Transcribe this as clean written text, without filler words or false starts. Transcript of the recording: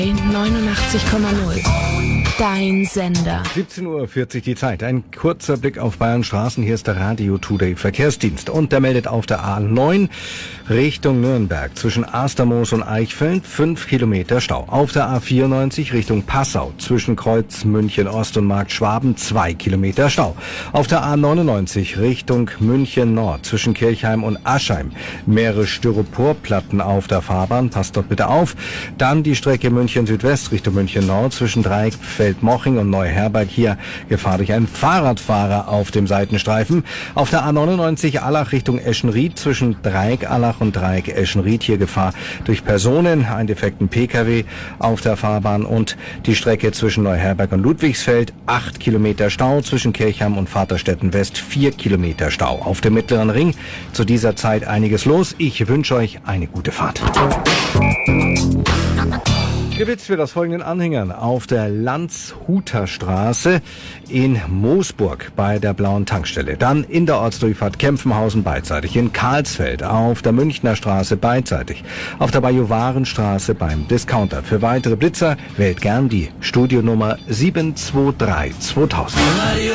89,0. Dein Sender. 17:40 Uhr die Zeit. Ein kurzer Blick auf Bayern Straßen. Hier ist der Radio Today Verkehrsdienst. Und der meldet auf der A9 Richtung Nürnberg zwischen Astermoos und Eichfeld 5 Kilometer Stau. Auf der A94 Richtung Passau zwischen Kreuz München Ost und Markt Schwaben 2 Kilometer Stau. Auf der A99 Richtung München Nord zwischen Kirchheim und Aschheim mehrere Styroporplatten auf der Fahrbahn. Passt dort bitte auf. Dann die Strecke München Südwest Richtung München Nord zwischen Dreieckfeld-Moching und Neuherberg. Hier Gefahr durch einen Fahrradfahrer auf dem Seitenstreifen. Auf der A99 Allach Richtung Eschenried zwischen Dreieck-Allach und Dreieck-Eschenried. Hier Gefahr durch Personen, einen defekten Pkw auf der Fahrbahn und die Strecke zwischen Neuherberg und Ludwigsfeld 8 Kilometer Stau, zwischen Kirchheim und Vaterstetten West 4 Kilometer Stau. Auf dem Mittleren Ring zu dieser Zeit einiges los. Ich wünsche euch eine gute Fahrt. Gewitzt wird aus folgenden Anhängern auf der Landshuter Straße in Moosburg bei der Blauen Tankstelle. Dann in der Ortsdurchfahrt Kempfenhausen beidseitig, in Karlsfeld auf der Münchner Straße beidseitig, auf der Bajuwarenstraße beim Discounter. Für weitere Blitzer wählt gern die Studionummer 723 2000.